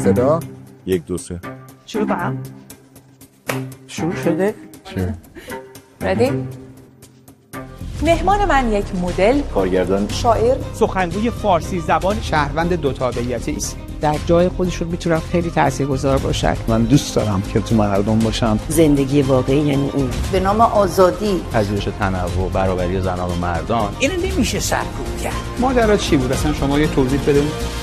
صدا 1 2 3 شروع کنم. شروع شده؟ ردی؟ مهمان من یک مدل، کارگردان، شاعر، سخنگوی فارسی زبان، شهروند دو تابعیتی است. در جای خودشون میتونن خیلی تاثیرگذار باشن. من دوست دارم که تو مردم باشم. زندگی واقعی یعنی این به نام آزادی، پذیرش تنوع، برابری زنان و مردان. اینو نمیشه سرکوب کرد. ماجرا چی بود اصلا؟ شما یه توضیح بده.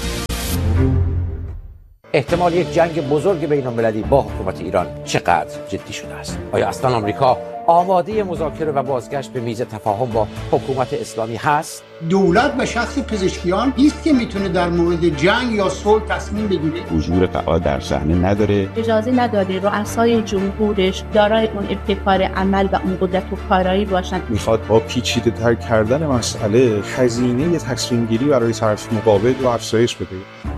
احتمال یک جنگ بزرگ بین‌المللی با حکومت ایران چقدر جدی شده است؟ آیا اصلا آمریکا آماده مذاکره و بازگشت به میز تفاهم با حکومت اسلامی هست؟ دولت به شخص پزشکیان نیست که میتونه در مورد جنگ یا صلح تصمیم بگیره. حضور فعال در صحنه نداره. اجازه نداده رؤسای جمهورش دارای اون ابتکار عمل و اون قدرت و کارایی باشن. میخواد با پیچیده تر کردن مسئله هزینه تصمیم گیری برای طرف مقابل رو افزایش بده.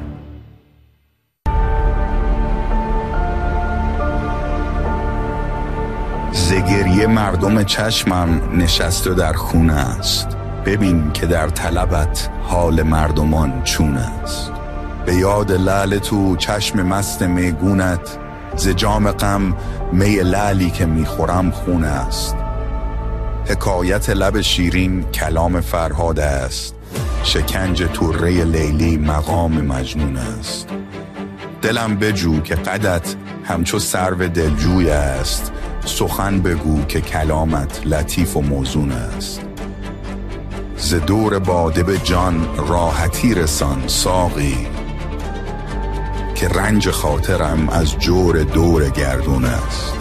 زگریه مردم چشمم نشسته در خونه است. ببین که در طلبت حال مردمان چون است. به یاد لعل تو چشم مست میگونت، ز جام غم می لعلی که میخورم خون است. حکایت لب شیرین کلام فرهاد است، شکنج طره لیلی مقام مجنون است. دلم بجو که قدت همچو سرو دلجوی است، سخن بگو که کلامت لطیف و موزون است. ز دور باده به جان راحتی رسان ساقی، که رنج خاطرم از جور دور گردون است.